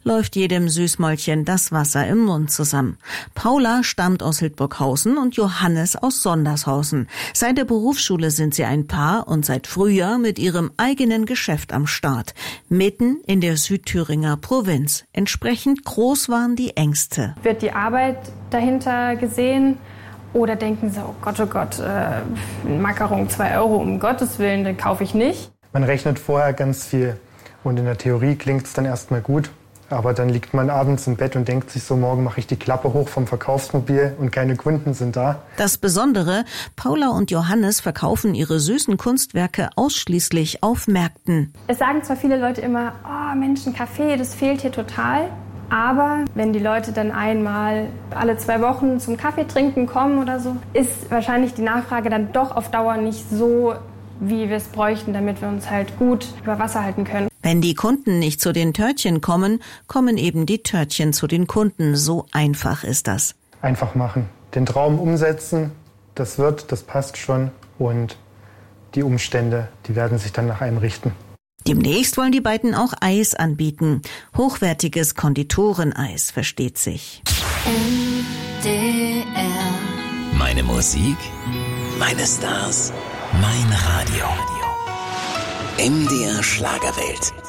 läuft jedem Süßmäulchen das Wasser im Mund zusammen. Paula stammt aus Hildburghausen und Johannes aus Sondershausen. Seit der Berufsschule sind sie ein Paar und seit Frühjahr mit ihrem eigenen Geschäft am Start. Mitten in der Südthüringer Provinz. Entsprechend groß waren die Ängste. Wird die Arbeit dahinter gesehen? Oder denken sie, oh Gott, Macaron 2 Euro, um Gottes Willen, den kaufe ich nicht. Man rechnet vorher ganz viel und in der Theorie klingt es dann erstmal gut. Aber dann liegt man abends im Bett und denkt sich so, morgen mache ich die Klappe hoch vom Verkaufsmobil und keine Kunden sind da. Das Besondere, Paula und Johannes verkaufen ihre süßen Kunstwerke ausschließlich auf Märkten. Es sagen zwar viele Leute immer, oh Mensch, ein Kaffee, das fehlt hier total. Aber wenn die Leute dann einmal alle 2 Wochen zum Kaffee trinken kommen oder so, ist wahrscheinlich die Nachfrage dann doch auf Dauer nicht so, wie wir es bräuchten, damit wir uns halt gut über Wasser halten können. Wenn die Kunden nicht zu den Törtchen kommen, kommen eben die Törtchen zu den Kunden. So einfach ist das. Einfach machen, den Traum umsetzen, das passt schon und die Umstände, die werden sich dann nach einem richten. Demnächst wollen die beiden auch Eis anbieten. Hochwertiges Konditoreneis, versteht sich. NDR. Meine Musik, meine Stars, mein Radio. NDR Schlagerwelt.